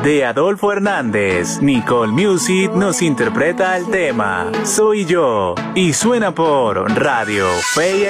de Adolfo Hernández. Nicole Music nos interpreta el tema Soy Yo y suena por Radio Fe y